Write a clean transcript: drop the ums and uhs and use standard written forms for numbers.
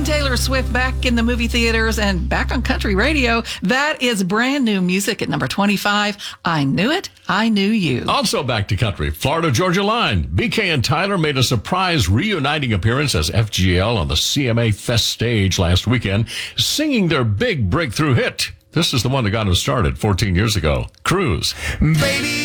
seen Taylor Swift back in the movie theaters and back on country radio. That is brand new music at number 25. I Knew It, I Knew You. Also back to country, Florida Georgia Line. BK and Tyler made a surprise reuniting appearance as FGL on the CMA Fest stage last weekend, singing their big breakthrough hit. This is the one that got them started 14 years ago, Cruise. Baby.